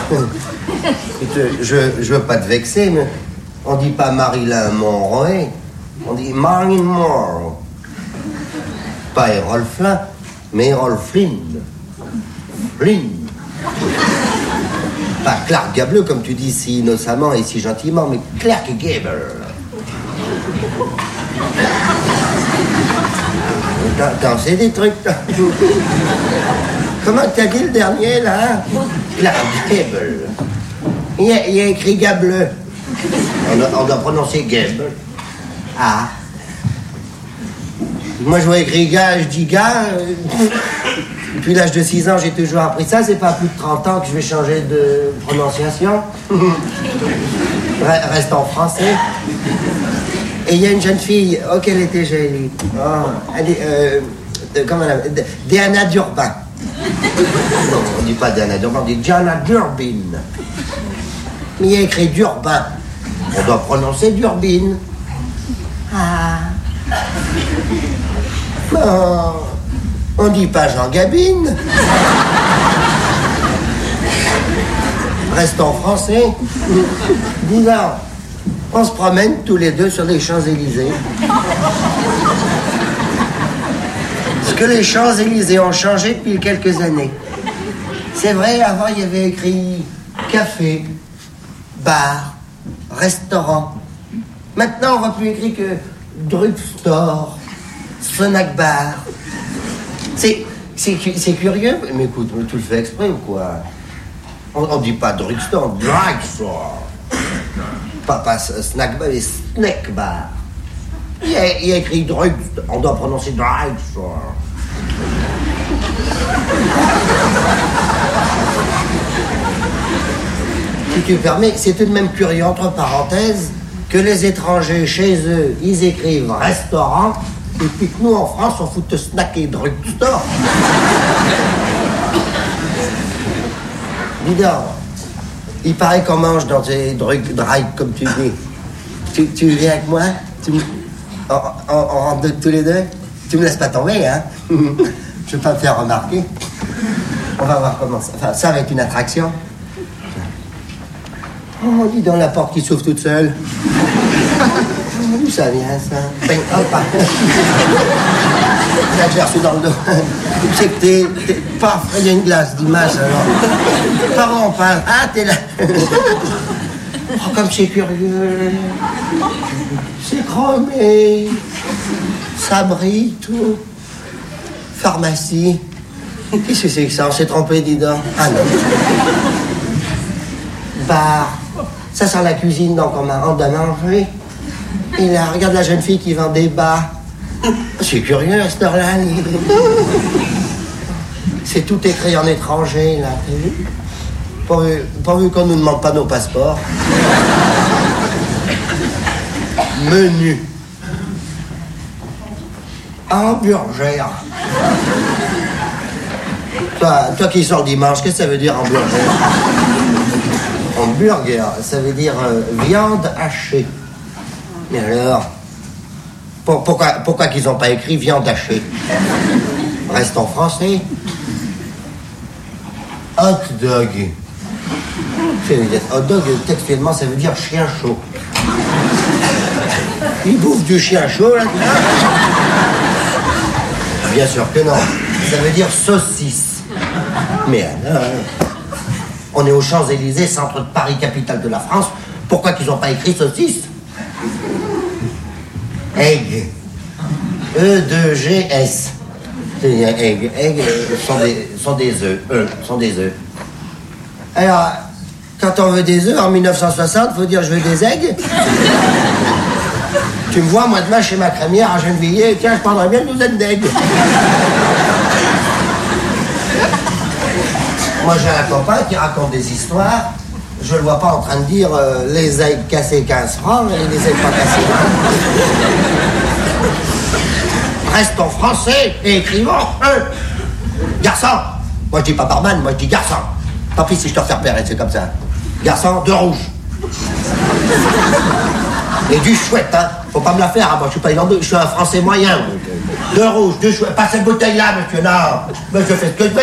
Je veux pas te vexer, mais on dit pas Marilyn Monroe, on dit Marilyn Monroe. Pas Errol Flynn, mais Errol Flynn. Flynn. Pas Clark Gable, comme tu dis si innocemment et si gentiment, mais Clark Gable. T'en sais des trucs, toi. Comment t'as dit le dernier, là? Clark Gable. Il y a écrit Gable. On doit prononcer Gable. Ah. Moi, je vois écrit gars, je dis gars. Depuis l'âge de 6 ans, j'ai toujours appris ça. C'est pas à plus de 30 ans que je vais changer de prononciation. Reste en français. Et il y a une jeune fille, oh, qu'elle était jolie. Oh, comment elle appelle? Diana Durbin. Non, on dit pas Diana Durbin, on dit Diana Durbin. Mais il y a écrit Durbin. On doit prononcer Durbin. Ah. Non, on dit pas Jean Gabine. Reste en français. Dis là, on se promène tous les deux sur les Champs-Élysées. Parce que les Champs-Élysées ont changé depuis quelques années. C'est vrai, avant il y avait écrit café, bar, restaurant. Maintenant on voit plus écrit que drugstore, snack bar. C'est curieux, mais écoute, tu le fais exprès ou quoi? On dit pas drugstore, drugstore. Pas snack bar, mais snack bar. Il y a écrit drugstore, on doit prononcer drugstore. Si tu permets, c'est tout de même curieux, entre parenthèses, que les étrangers, chez eux, ils écrivent restaurant, et puis que nous, en France, on fout de snack et drugstore. Dis donc, il paraît qu'on mange dans des drive, comme tu dis. Tu viens avec moi? On rentre tous les deux? Tu me laisses pas tomber, hein? Je vais pas me faire remarquer. On va voir comment ça... Enfin, ça va être une attraction. Oh, dis donc la porte qui s'ouvre toute seule. D'où ça vient, ça? Ben, hop, là, j'ai reçu dans le dos. C'est que t'es... Paf, il y a une glace d'image, alors. Par où on parle? Ah, t'es là. Oh, comme c'est curieux. C'est chromé. Ça brille, tout. Pharmacie. Qu'est-ce que c'est que ça? On s'est trompé, dis donc. Ah non. Bar. Ça sent la cuisine, donc on doit manger. Et là, regarde la jeune fille qui vend des bas. C'est curieux, à cette heure-là. C'est tout écrit en étranger, là. Pourvu qu'on ne nous demande pas nos passeports. Menu. Hamburger. Toi qui sors dimanche, qu'est-ce que ça veut dire hamburger? Hamburger, ça veut dire viande hachée. Mais alors, pourquoi qu'ils n'ont pas écrit viande hachée? Reste en français. Hot dog. Hot dog, textuellement, ça veut dire chien chaud. Ils bouffent du chien chaud, là. Bien sûr que non. Ça veut dire saucisse. Mais alors, on est aux Champs-Élysées, centre de Paris, capitale de la France. Pourquoi qu'ils n'ont pas écrit saucisse? Egg. E-2-G-S. Egg. Egg sont des œufs. Sont des œufs. Alors, quand on veut des œufs, en 1960, faut dire je veux des eggs. Tu me vois, moi, demain, chez ma crémière à Gennevilliers, tiens, je prendrais bien une douzaine d'eggs. Moi, j'ai un copain qui raconte des histoires. Je le vois pas en train de dire les eggs cassés 15 francs et les eggs pas cassés. Reste en français et écrivons garçon. Moi, je dis pas barman, moi, je dis garçon. Tant pis si je te refais repérer, c'est comme ça. Garçon, de rouge. Et du chouette, hein. Faut pas me la faire, hein. Moi, je suis pas irlandais, je suis un français moyen. De rouge, du chouette. Pas cette bouteille-là, monsieur, non. Mais je fais ce que je veux.